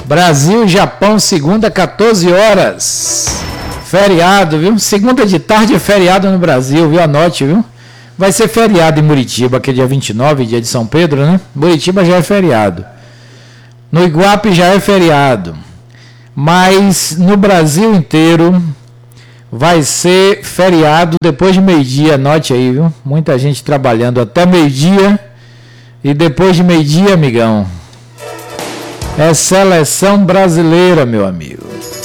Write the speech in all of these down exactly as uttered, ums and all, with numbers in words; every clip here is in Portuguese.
Brasil e Japão, segunda, quatorze horas. Feriado, viu? Segunda de tarde é feriado no Brasil, viu? Anote, viu? Vai ser feriado em Muritiba, que é dia vinte e nove, dia de São Pedro, né? Muritiba já é feriado. No Iguape já é feriado. Mas no Brasil inteiro vai ser feriado depois de meio-dia, anote aí, viu? Muita gente trabalhando até meio-dia. E depois de meio-dia, amigão, é seleção brasileira, meu amigo.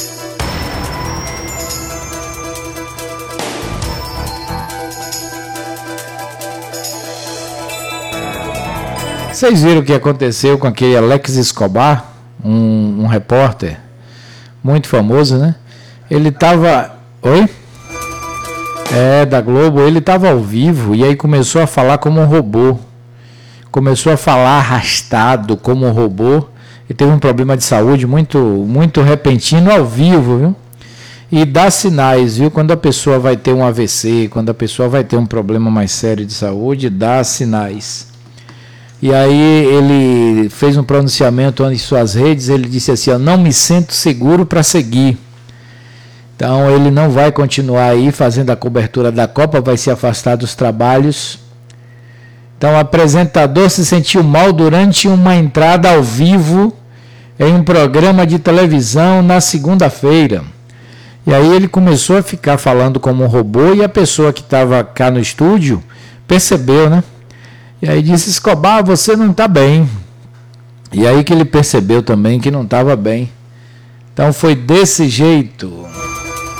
Vocês viram o que aconteceu com aquele Alex Escobar, um, um repórter muito famoso, né? Ele estava... Oi? É, da Globo. Ele estava ao vivo e aí começou a falar como um robô. Começou a falar arrastado como um robô. E teve um problema de saúde muito, muito repentino ao vivo, viu? E dá sinais, viu? Quando a pessoa vai ter um A V C, quando a pessoa vai ter um problema mais sério de saúde, dá sinais. E aí ele fez um pronunciamento em suas redes, ele disse assim, eu não me sinto seguro para seguir. Então ele não vai continuar aí fazendo a cobertura da Copa, vai se afastar dos trabalhos. Então o apresentador se sentiu mal durante uma entrada ao vivo em um programa de televisão na segunda-feira. E aí ele começou a ficar falando como um robô e a pessoa que estava cá no estúdio percebeu, né? E aí disse, Escobar, você não está bem. E aí que ele percebeu também que não estava bem. Então foi desse jeito.